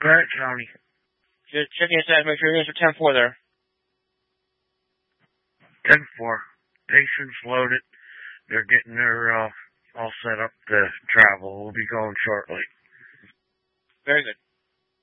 Grant County. Just checking your status, make sure you're 10-4 there. 10-4. Station's loaded. They're getting their all set up to travel. We'll be going shortly. Very good.